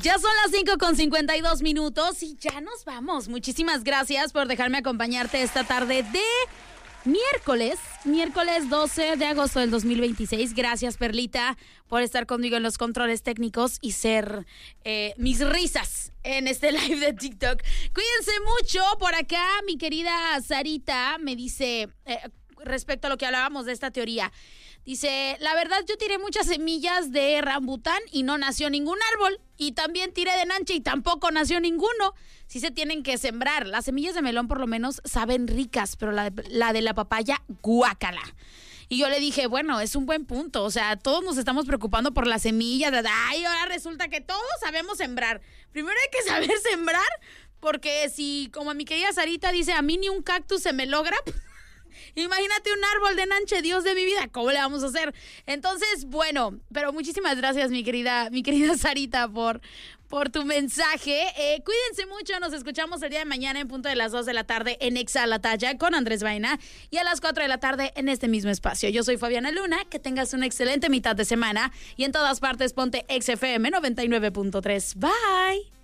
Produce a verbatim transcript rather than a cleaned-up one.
Ya son las cinco con cincuenta y dos minutos y ya nos vamos. Muchísimas gracias por dejarme acompañarte esta tarde de miércoles, miércoles doce de agosto del dos mil veintiséis. Gracias, Perlita, por estar conmigo en los controles técnicos y ser eh, mis risas en este live de TikTok. Cuídense mucho. Por acá, mi querida Sarita me dice, eh, respecto a lo que hablábamos de esta teoría, dice, la verdad yo tiré muchas semillas de rambután y no nació ningún árbol. Y también tiré de nanche y tampoco nació ninguno. Sí se tienen que sembrar. Las semillas de melón por lo menos saben ricas, pero la, la de la papaya, guácala. Y yo le dije, bueno, es un buen punto. O sea, todos nos estamos preocupando por las semillas. Ay, ahora resulta que todos sabemos sembrar. Primero hay que saber sembrar, porque si, como mi querida Sarita dice, a mí ni un cactus se me logra... Imagínate un árbol de nanche, Dios de mi vida, ¿cómo le vamos a hacer? Entonces, bueno, pero muchísimas gracias, mi querida, mi querida Sarita, por, por tu mensaje. Eh, cuídense mucho, nos escuchamos el día de mañana en punto de las dos de la tarde en Exa a la Talla con Andrés Vaina y a las cuatro de la tarde en este mismo espacio. Yo soy Fabiana Luna, que tengas una excelente mitad de semana y en todas partes ponte X F M noventa y nueve punto tres. Bye.